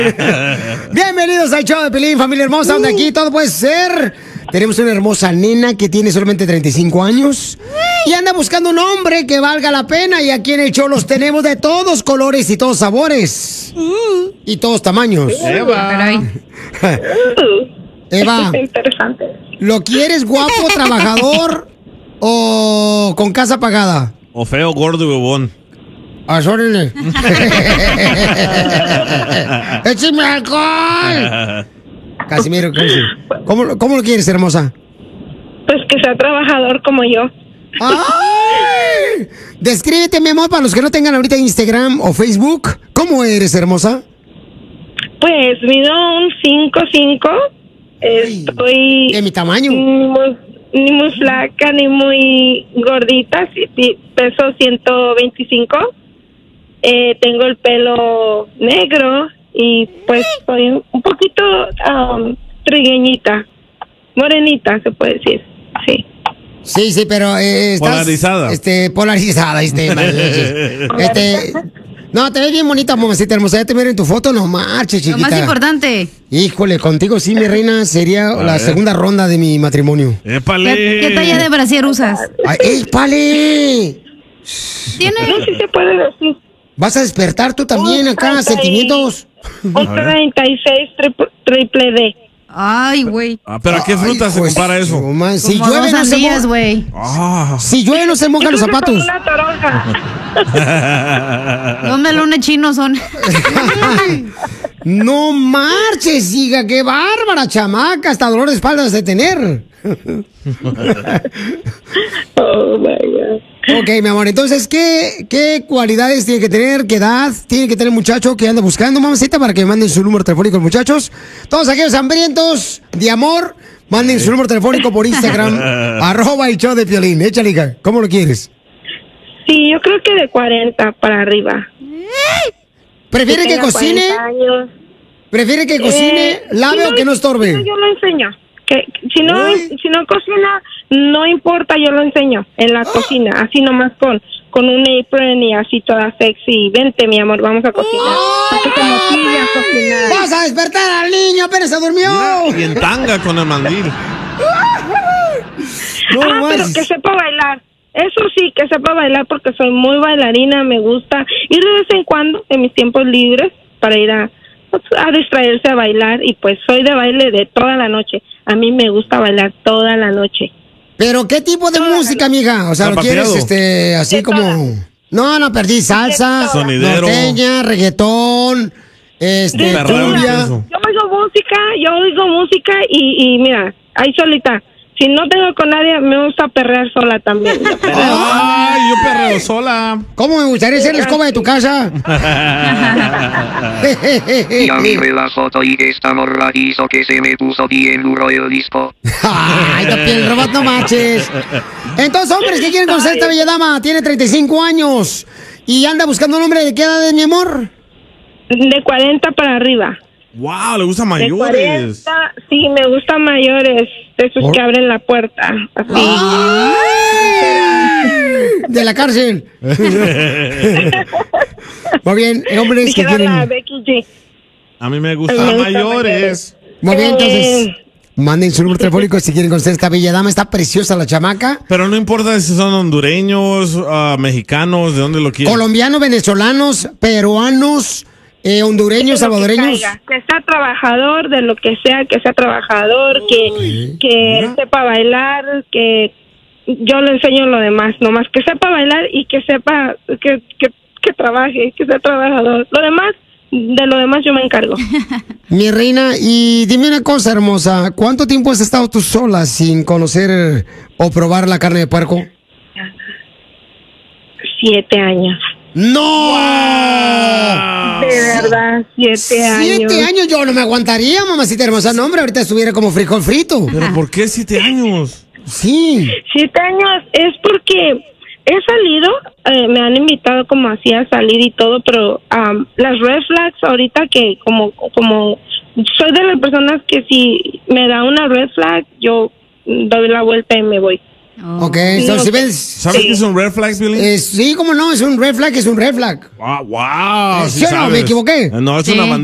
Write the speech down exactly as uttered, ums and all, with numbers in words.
Bienvenidos al show de Piolín, familia hermosa, donde aquí todo puede ser. Tenemos una hermosa nena que tiene solamente treinta y cinco años y anda buscando un hombre que valga la pena. Y aquí en el show los tenemos de todos colores y todos sabores. Y todos tamaños. Eva. Eva. Interesante. ¿Lo quieres guapo, trabajador o con casa pagada? O feo, gordo y bobón. ¡Asórele! ¡Écheme alcohol! Casimiro, ¿cómo, ¿cómo lo quieres, hermosa? Pues que sea trabajador como yo. ¡Ay! Descríbete, mi amor, para los que no tengan ahorita Instagram o Facebook. ¿Cómo eres, hermosa? Pues mido un cinco cinco. Estoy... ¿De mi tamaño? Ni muy, ni muy flaca, ni muy gordita. Sí, sí, peso ciento veinticinco. Eh, tengo el pelo negro y pues soy un poquito um, trigueñita, morenita se puede decir, sí. Sí, sí, pero eh, estás, polarizada. Este, polarizada, este, este, no, te ves bien bonita, mamacita hermosa. Ya te veo en tu foto, no marches, chiquita. Lo más importante. Híjole, contigo sí, mi reina, sería A la ver. segunda ronda de mi matrimonio. ¡Épale! ¿Qué, qué talla de brasier usas? ¡Ay, épale! ¿Tiene? No sé si se puede decir. ¿Vas a despertar tú también Un acá, treinta y- sentimientos? Un treinta y seis triple, triple D. Ay, güey. Ah, ¿pero a qué fruta Ay, se pues, compara eso? no man, si Como llueve dos no se sandías, moja. güey. Ah. Si llueve no se mojan los Yo creo que zapatos. son una toronja. Dos melones chinos son. No marches, hija, qué bárbara, chamaca, hasta dolor de espaldas de tener. Oh my God. Ok, mi amor, entonces, ¿qué, qué cualidades tiene que tener? ¿Qué edad tiene que tener el muchacho que anda buscando, mamacita, para que manden su número telefónico los muchachos? Todos aquellos hambrientos de amor, manden su número telefónico por Instagram, arroba el show de Piolín. Échale, hija, ¿cómo lo quieres? Sí, yo creo que de cuarenta para arriba. ¿Prefiere que tenga cocine? cuarenta años. ¿Prefiere que cocine, Eh, lave si o que no estorbe? si Yo lo enseño. Que si no, Uy. si no cocina, no importa, yo lo enseño en la cocina, así nomás con con un apron y así toda sexy. Vente, mi amor, vamos a cocinar. Así como pilla a cocinar. ¡Vas a despertar al niño! ¡Apenas se durmió! Mira, y en tanga con el mandil. No ah, pero más. que sepa bailar. Eso sí, que sepa bailar porque soy muy bailarina, me gusta ir de vez en cuando en mis tiempos libres para ir a, pues, a distraerse a bailar y pues soy de baile de toda la noche. A mí me gusta bailar toda la noche. ¿Pero qué tipo de música, amiga? O sea, ¿lo Zapateado. quieres este, así De como...? todas. No, no, perdí. Salsa, Sonidero. norteña, reggaetón, este, De Perreo, cumbia. eso. Yo oigo música, yo oigo música y, y mira, ahí solita. Si no tengo con nadie, me gusta perrear sola también. Yo perreo. ¡Ay, yo perreo sola! ¿Cómo me gustaría ser la escoba de tu casa? Ya miré la foto y esta morra hizo que se me puso bien duro el disco. Ay, no, piel robot, no marches. Entonces, hombres que quieren conocer a esta bella dama, tiene treinta y cinco años y anda buscando un hombre de qué edad, mi amor. De cuarenta para arriba. ¡Wow! Le gustan De mayores. cuarenta, sí, me gustan mayores. De esos ¿Por? que abren la puerta. Así. ¡Ay! De la cárcel. Muy bien, hombres que Dijera la quieren... Becky G. A mí me Me gustan gustan mayores. Muy bien, entonces, Eh. manden su número telefónico si quieren conocer a esta bella dama. Está preciosa la chamaca. Pero no importa si son hondureños, ah, mexicanos, de dónde lo quieren. Colombianos, venezolanos, peruanos, eh, hondureños, De lo que salvadoreños. caiga, Que sea trabajador, de lo que sea, que sea trabajador, que, que sepa bailar, que yo le enseño lo demás, nomás que sepa bailar y que sepa que, que, que trabaje, que sea trabajador. Lo demás, de lo demás yo me encargo. Mi reina, y dime una cosa hermosa, ¿cuánto tiempo has estado tú sola sin conocer o probar la carne de puerco? Siete años. ¡No! De verdad, siete años. Siete años yo no me aguantaría, mamacita hermosa. No, hombre, ahorita estuviera como frijol frito. ¿Pero por qué siete años? Sí. Siete años es porque he salido, eh, me han invitado como así a salir y todo, pero um, las red flags ahorita que como como soy de las personas que si me da una red flag, yo doy la vuelta y me voy. Oh. Ok, so, si ves... ¿Sabes Sí. qué es un red flag, Billy? eh, sí, como no, es un red flag, es un red flag. Wow, wow. ¿Sí o no? ¿Me equivoqué? No, es Sí. una bandera.